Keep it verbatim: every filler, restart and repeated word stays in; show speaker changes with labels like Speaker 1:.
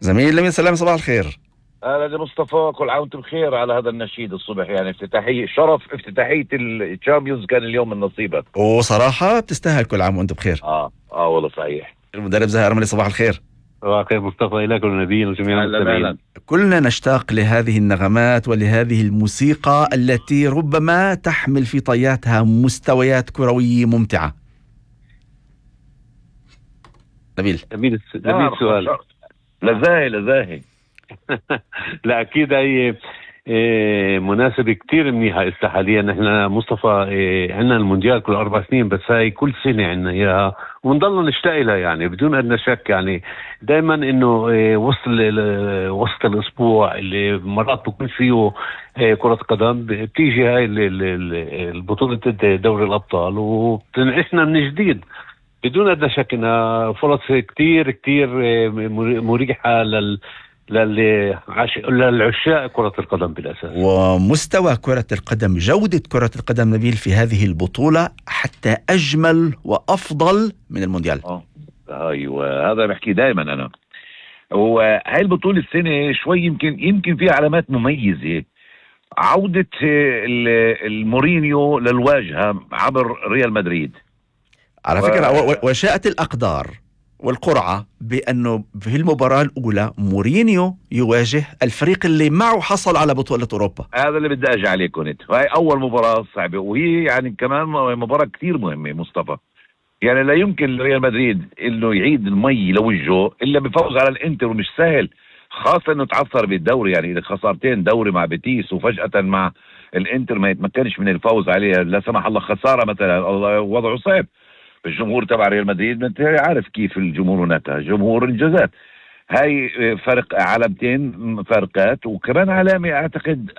Speaker 1: زميل لمين سلام، صباح الخير.
Speaker 2: اهلا يا مصطفى، كل عام وانت بخير على هذا النشيد الصبح. يعني افتتاحية شرف افتتاحية الشامبيونز كان اليوم من نصيبك.
Speaker 1: وصراحة بتستاهل كل عام وانت بخير.
Speaker 2: اه اه والله صحيح.
Speaker 1: المدرب زاهر أرملي، صباح الخير.
Speaker 3: صباح الخير مصطفى، إليك ونبيل وجميع المستمعين.
Speaker 1: كلنا نشتاق لهذه النغمات ولهذه الموسيقى التي ربما تحمل في طياتها مستويات كروية ممتعة. نبيل
Speaker 3: نبيل نبيل سؤال.
Speaker 2: لزاهي لزاهي
Speaker 3: لا أكيد هي إيه مناسبة كتير منيحة. إسا حاليا نحن مصطفى إيه عنا المونديال كل أربع سنين، بس هاي كل سنة عنا إياها ونضلنا نشتاق لها يعني بدون أدنى شك. يعني دائما إنه إيه وسط وسط الأسبوع اللي مرات بكون فيه إيه كرة قدم، بتيجي هاي البطولة دوري الأبطال وبتنعشنا من جديد بدون أدنى شك إنها فرص كتير كتير مريحة لل للعشاء كرة القدم بالأساس.
Speaker 1: ومستوى كرة القدم، جودة كرة القدم نبيل في هذه البطولة حتى أجمل وأفضل من المونديال.
Speaker 2: اه أيوة، هذا بحكي دائما أنا. وهي البطولة السنة شوي يمكن يمكن فيها علامات مميزة. عودة المورينيو للواجهة عبر ريال مدريد
Speaker 1: على فكرة و... وشاءت الأقدار والقرعة بأنه في المباراة الأولى مورينيو يواجه الفريق اللي معه حصل على بطولة أوروبا.
Speaker 2: هذا اللي بدي أجي عليه كنت. هاي أول مباراة صعبة، وهي يعني كمان مباراة كتير مهمة مصطفى. يعني لا يمكن لريال مدريد إنه يعيد المي لوجهه إلا بفوز على الإنتر، ومش سهل، خاصة إنه تعثر بالدوري. يعني إذا خسارتين دوري مع بيتيس وفجأة مع الإنتر ما يتمكنش من الفوز عليه، لا سمح الله خسارة مثلا، وضعه صعب. الجمهور تبع ريال مدريد انت عارف كيف الجمهور هناك، جمهور انجازات. هاي فرق علامتين فارقات، وكمان علامة اعتقد